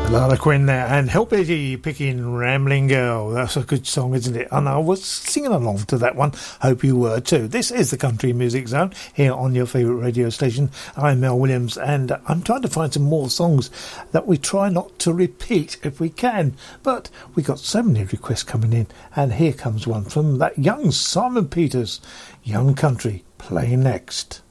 Lala Quinn there, and Help Eddie picking Rambling Girl. That's a good song, isn't it? And I was singing along to that one. Hope you were too. This is the Country Music Zone here on your favourite radio station. I'm Mel Williams, and I'm trying to find some more songs that we try not to repeat if we can. But we got so many requests coming in, and here comes one from that young Simon Peters, Young Country, playing next.